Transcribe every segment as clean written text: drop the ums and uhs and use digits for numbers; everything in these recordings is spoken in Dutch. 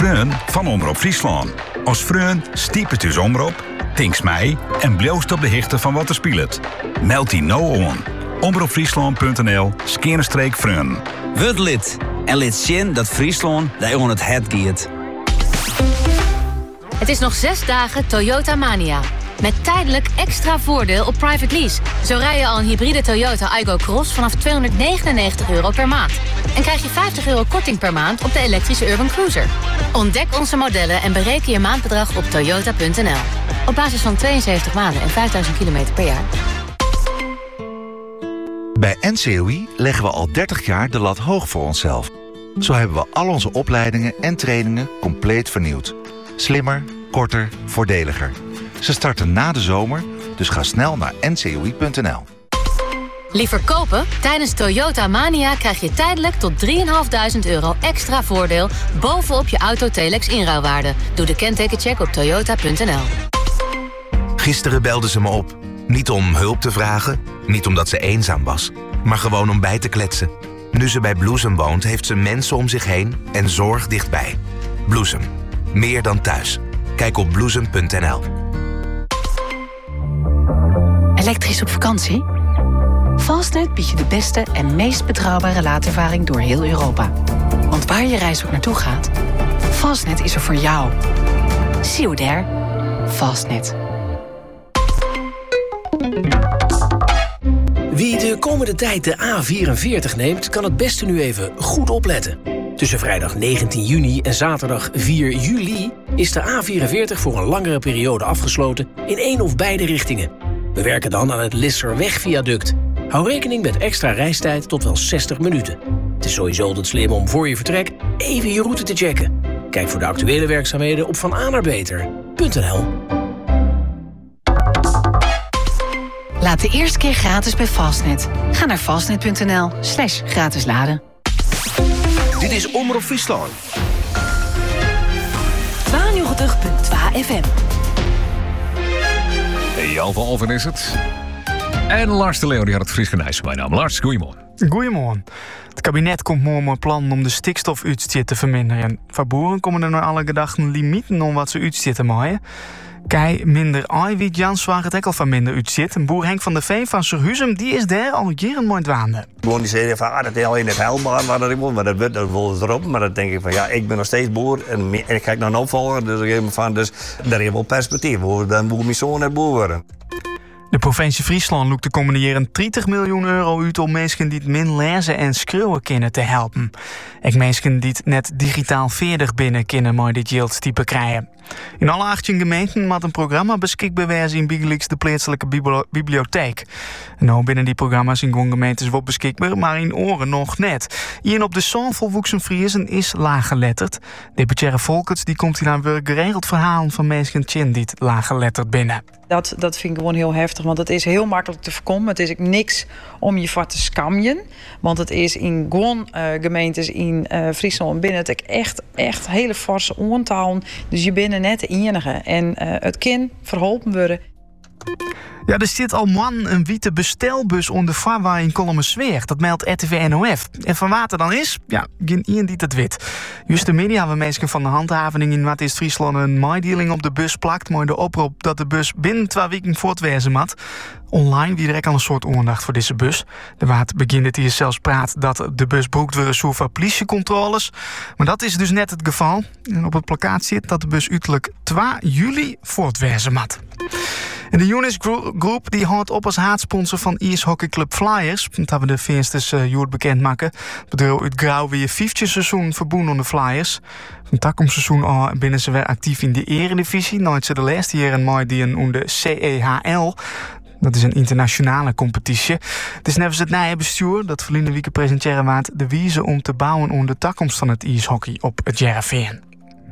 Freun van Omroep Friesland. Als Freun stiepet uw omroep, tinks mij en bloost op de hichte van wat er speelt. Meld die nou aan. omroepfriesland.nl/Freun. Word lid en lid zien dat Friesland daar on het het giet. Het is nog 6 dagen Toyota Mania. Met tijdelijk extra voordeel op private lease. Zo rij je al een hybride Toyota Aygo Cross vanaf €299 per maand. En krijg je €50 korting per maand op de elektrische Urban Cruiser. Ontdek onze modellen en bereken je maandbedrag op toyota.nl. Op basis van 72 maanden en 5000 kilometer per jaar. Bij NCOI leggen we al 30 jaar de lat hoog voor onszelf. Zo hebben we al onze opleidingen en trainingen compleet vernieuwd. Slimmer, korter, voordeliger. Ze starten na de zomer, dus ga snel naar ncoi.nl. Liever kopen? Tijdens Toyota Mania krijg je tijdelijk tot €3.500 extra voordeel bovenop je Auto-Telex inruilwaarde. Doe de kentekencheck op toyota.nl. Gisteren belde ze me op. Niet om hulp te vragen, niet omdat ze eenzaam was, maar gewoon om bij te kletsen. Nu ze bij Bloesem woont, heeft ze mensen om zich heen en zorg dichtbij. Bloesem. Meer dan thuis. Kijk op bloesem.nl. Elektrisch op vakantie? Fastnet biedt je de beste en meest betrouwbare laadervaring door heel Europa. Want waar je reis ook naartoe gaat, Fastnet is er voor jou. See you there. Fastnet. Wie de komende tijd de A44 neemt, kan het beste nu even goed opletten. Tussen vrijdag 19 juni en zaterdag 4 juli is de A44 voor een langere periode afgesloten in één of beide richtingen. We werken dan aan het Lisserwegviaduct. Hou rekening met extra reistijd tot wel 60 minuten. Het is sowieso altijd slim om voor je vertrek even je route te checken. Kijk voor de actuele werkzaamheden op vananerbeter.nl. Laat de eerste keer gratis bij Fastnet. Ga naar fastnet.nl/gratis laden. Dit is Omroep Friesland. 92.2 FM. Jan van Alphen is het. En Lars de Leeuw, die had het Fries genijs. Mijn naam Lars, goeiemorgen. Goeiemorgen. Het kabinet komt morgen met plannen om de stikstofuitstoot te verminderen. Van boeren komen er naar alle gedachten limieten om wat ze uitstoten mogen. Kei minder eiwit Jans waar het al van minder uitstoot. Een boer Henk van der Veen van Surhuzem, die is daar al jaren mooi dwaande. Gewoon die zeggen van, dat is al in het helbaar wat ik wil, maar dat wil erop. Maar dan denk ik van, ja, ik ben nog steeds boer en ik ga naar een opvolger. Dus ik denk van, dus daar is wel perspectief. Dan moet mijn zoon net boer worden. De provincie Friesland loekt de komende jaren €30 miljoen uit om mensen die het min lezen en schreeuwen kunnen te helpen. En mensen die het net digitaal veerdig binnen kunnen maar dit yieldstype krijgen. In alle 18 gemeenten moet een programma beschikbaar wezen in Bigelix de plaatselijke bibliotheek. En nou binnen die programma's in gemeentes wel beschikbaar, maar in oren nog net. Ian op de Zoon vol Woeksenfriezen is laaggeletterd. Deputaire Volkert die komt hier aan weer geregeld verhalen van mensen die het laaggeletterd binnen. Dat vind ik gewoon heel heftig, want het is heel makkelijk te voorkomen. Het is ook niks om je voor te scamjen. Want het is in gewoon gemeentes in Friesland binnen het echt hele forse ontalen. Dus je bent net de enige. En het kan verholpen worden. Ja, er zit al man een witte bestelbus onder vaarwaar in Kolmersweer. Dat meldt RTV NOF. En van wat er dan is? Ja, geen iemand die het weet. Juist de media hebben mensen van de handhaving in wat is Friesland een maaidieling op de bus plakt. Maar de oproep dat de bus binnen 2 weken voortwezen moet. Online wie direct al een soort aandacht voor deze bus. De waard begint het hier zelfs praat dat de bus broekt weer een soort van politiecontroles. Maar dat is dus net het geval. En op het plakkaat zit dat de bus uiterlijk 2 juli voortwezen moet. En de Unis Group die houdt op als haatsponsor van ijshockeyclub Flyers. Dat hebben we de veersters Joert bekend maken. Het bedrijf uit Grauw weer 5e seizoen verboen onder de Flyers. Van takomseizoen al binnen ze weer actief in de eredivisie. Nooit ze de laatste jaren mooi die onder CEHL. Dat is een internationale competitie. Het is nevens het nieuwe bestuur dat verleden week presenteren waard de wijze om te bouwen onder de toekomst van het ijshockey op het Jereveen.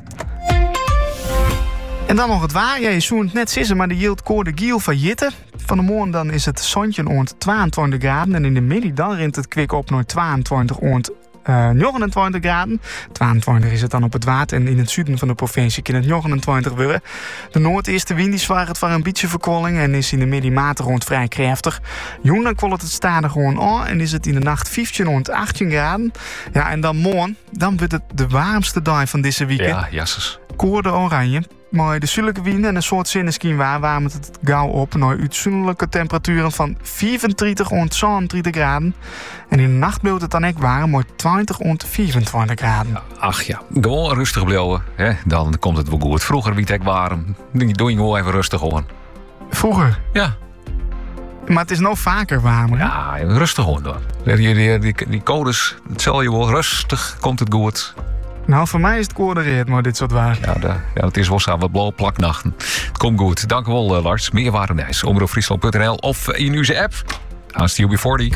En dan nog het waar. Ja, je zou het net zeggen, maar de yield koorde giel van Jitte. Van de morgen dan is het zonnetje rond 22 graden. En in de middag dan rint het kwik op naar 22 rond 29 graden. 22 is het dan op het water. En in het zuiden van de provincie kan het 29 worden. De noordeastenwind die zwaait voor een beetje verkoeling en is in de middenmate rond vrij krachtig. Jong dan kwam het stadig gewoon aan en is het in de nacht 15 rond 18 graden. Ja, en dan morgen, dan wordt het de warmste dag van deze weekend. Ja, jasses. Code oranje. Maar de zuidelijke wind en een soort zinneskin warmt het gauw op naar uitzonderlijke temperaturen van 34 tot 32 graden. En in de nacht blijft het dan ook warm met 20 tot 24 graden. Ja, ach ja, gewoon rustig blijven. Hè? Dan komt het wel goed. Vroeger wie het warm. Doe je gewoon even rustig hoor. Vroeger? Ja. Maar het is nou vaker warmer. Ja, rustig hoor dan. Die codes, het zal je wel rustig, komt het goed. Nou, voor mij is het coördineerd, maar dit soort waar. Ja, het is wel zo wat blauwe plaknachten. Het komt goed. Dank u wel, Lars. Meer waardenijs. Omroepfriesland.nl of in uw app. Aan UB40.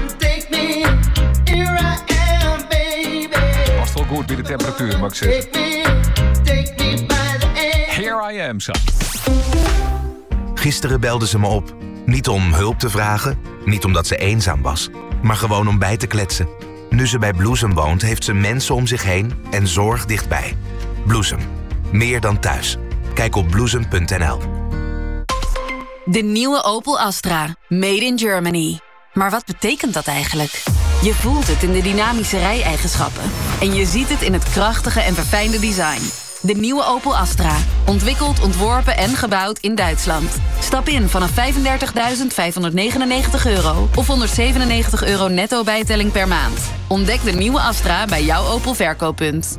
Past wel goed bij de temperatuur, mag ik zeggen. Here I am, son. Gisteren belde ze me op. Niet om hulp te vragen, niet omdat ze eenzaam was, maar gewoon om bij te kletsen. Nu ze bij Bloesem woont, heeft ze mensen om zich heen en zorg dichtbij. Bloesem. Meer dan thuis. Kijk op bloesem.nl. De nieuwe Opel Astra. Made in Germany. Maar wat betekent dat eigenlijk? Je voelt het in de dynamische rijeigenschappen. En je ziet het in het krachtige en verfijnde design. De nieuwe Opel Astra. Ontwikkeld, ontworpen en gebouwd in Duitsland. Stap in vanaf €35.599 of €197 netto bijtelling per maand. Ontdek de nieuwe Astra bij jouw Opel verkooppunt.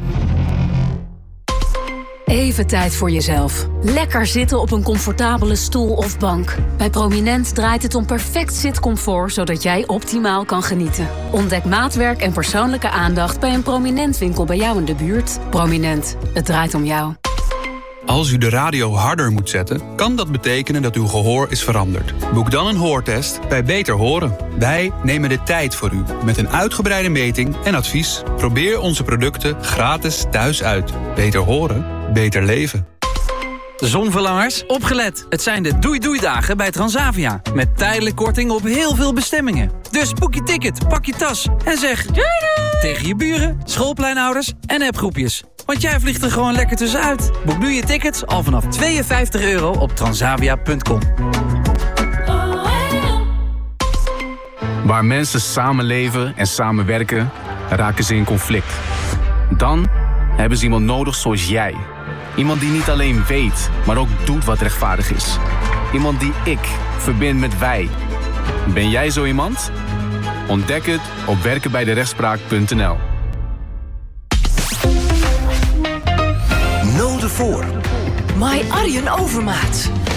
Even tijd voor jezelf. Lekker zitten op een comfortabele stoel of bank. Bij Prominent draait het om perfect zitcomfort, zodat jij optimaal kan genieten. Ontdek maatwerk en persoonlijke aandacht bij een Prominent winkel bij jou in de buurt. Prominent, het draait om jou. Als u de radio harder moet zetten, kan dat betekenen dat uw gehoor is veranderd. Boek dan een hoortest bij Beter Horen. Wij nemen de tijd voor u met een uitgebreide meting en advies. Probeer onze producten gratis thuis uit. Beter horen, beter leven. Zonverlangers, opgelet. Het zijn de doei-doei-dagen bij Transavia. Met tijdelijk korting op heel veel bestemmingen. Dus boek je ticket, pak je tas en zeg doei doei tegen je buren, schoolpleinouders en appgroepjes. Want jij vliegt er gewoon lekker tussenuit. Boek nu je tickets al vanaf €52 op transavia.com. Waar mensen samenleven en samenwerken, raken ze in conflict. Dan hebben ze iemand nodig zoals jij. Iemand die niet alleen weet, maar ook doet wat rechtvaardig is. Iemand die ik verbind met wij. Ben jij zo iemand? Ontdek het op werkenbijderechtspraak.nl. Noden voor. My Arjen Overmaat.